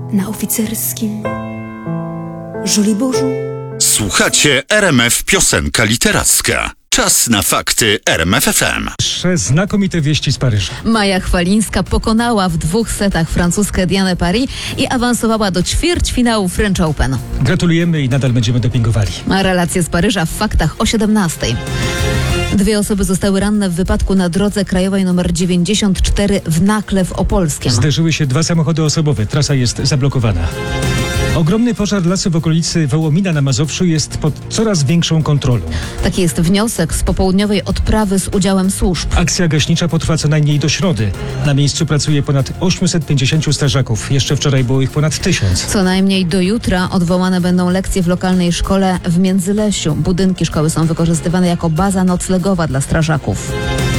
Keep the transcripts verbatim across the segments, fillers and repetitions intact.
na oficerskim Żoliborzu. Słuchacie R M F Piosenka Literacka. Czas na fakty R M F F M. Trzy znakomite wieści z Paryża. Maja Chwalińska pokonała w dwóch setach francuskę Dianę Paris i awansowała do ćwierćfinału French Open. Gratulujemy i nadal będziemy dopingowali. A relacje z Paryża w faktach o siedemnastej. Dwie osoby zostały ranne w wypadku na drodze krajowej nr dziewięćdziesiąt cztery w Nakle w Opolskiem. Zderzyły się dwa samochody osobowe. Trasa jest zablokowana. Ogromny pożar lasu w okolicy Wołomina na Mazowszu jest pod coraz większą kontrolą. Taki jest wniosek z popołudniowej odprawy z udziałem służb. Akcja gaśnicza potrwa co najmniej do środy. Na miejscu pracuje ponad osiemset pięćdziesięciu strażaków. Jeszcze wczoraj było ich ponad tysiąc. Co najmniej do jutra odwołane będą lekcje w lokalnej szkole w Międzylesiu. Budynki szkoły są wykorzystywane jako baza noclegowa dla strażaków.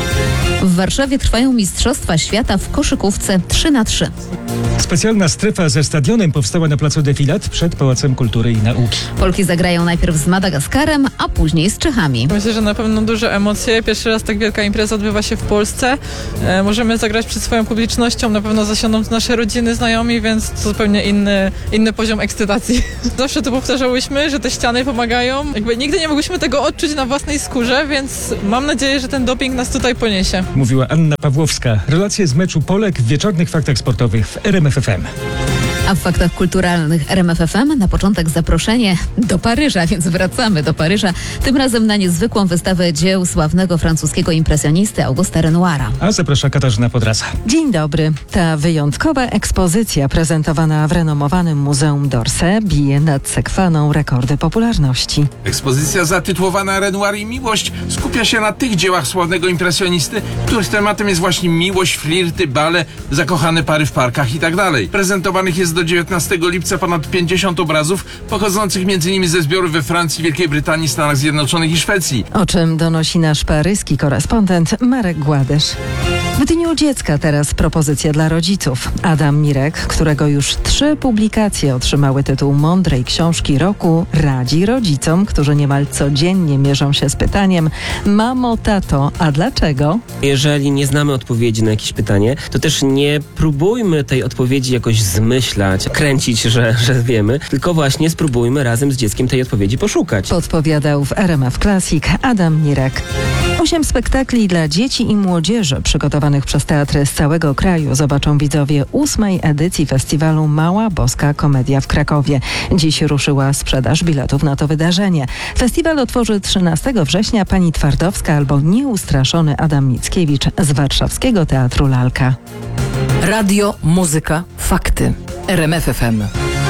W Warszawie trwają Mistrzostwa Świata w koszykówce trzy na trzy. Specjalna strefa ze stadionem powstała na placu Defilat przed Pałacem Kultury i Nauki. Polki zagrają najpierw z Madagaskarem, a później z Czechami. Myślę, że na pewno duże emocje. Pierwszy raz tak wielka impreza odbywa się w Polsce. E, możemy zagrać przed swoją publicznością, na pewno zasiądą nasze rodziny, znajomi, więc to zupełnie inny, inny poziom ekscytacji. Zawsze to powtarzałyśmy, że te ściany pomagają. Jakby nigdy nie mogłyśmy tego odczuć na własnej skórze, więc mam nadzieję, że ten doping nas tutaj poniesie. Mówiła Anna Pawłowska. Relacje z meczu Polek w wieczornych faktach sportowych w R M F F M. A w faktach kulturalnych R M F F M na początek zaproszenie do Paryża, więc wracamy do Paryża. Tym razem na niezwykłą wystawę dzieł sławnego francuskiego impresjonisty Augusta Renoira. A zaprasza Katarzyna Podrasa. Dzień dobry. Ta wyjątkowa ekspozycja prezentowana w renomowanym Muzeum d'Orsay bije nad sekwaną rekordy popularności. Ekspozycja zatytułowana Renoir i miłość skupia się na tych dziełach sławnego impresjonisty, których tematem jest właśnie miłość, flirty, bale, zakochane pary w parkach itd. Prezentowanych jest do dziewiętnastego lipca ponad pięćdziesiąt obrazów pochodzących między innymi ze zbiorów we Francji, Wielkiej Brytanii, Stanach Zjednoczonych i Szwecji. O czym donosi nasz paryski korespondent Marek Gładysz. W Dniu Dziecka teraz propozycja dla rodziców. Adam Mirek, którego już trzy publikacje otrzymały tytuł Mądrej Książki Roku, radzi rodzicom, którzy niemal codziennie mierzą się z pytaniem: mamo, tato, a dlaczego? Jeżeli nie znamy odpowiedzi na jakieś pytanie, to też nie próbujmy tej odpowiedzi jakoś zmyślać, kręcić, że, że wiemy, tylko właśnie spróbujmy razem z dzieckiem tej odpowiedzi poszukać. Podpowiadał w R M F Classic Adam Mirek. Osiem spektakli dla dzieci i młodzieży przygotowanych przez teatry z całego kraju zobaczą widzowie ósmej edycji festiwalu Mała Boska Komedia w Krakowie. Dziś ruszyła sprzedaż biletów na to wydarzenie. Festiwal otworzy trzynastego września pani Twardowska albo nieustraszony Adam Mickiewicz z warszawskiego Teatru Lalka. Radio, muzyka, fakty. R M F F M.